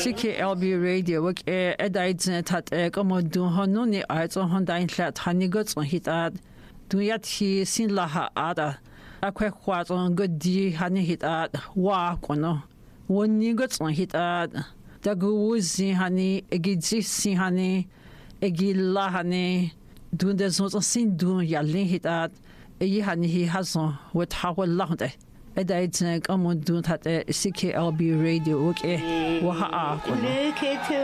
CKLB Radio work edaidzne tat komodu honuni aizo hondain hlat hanigots on hitad duyat hi sin laha ada akwe khwazon godi hani hitad wa kono wonigots on hitad daguzi hani egidzi sin hani egilla hani dunde zon sin dun yallin hitad eyi hani hi hazon wet hawal lahde edaidzne komodu tat CKLB Radio work wa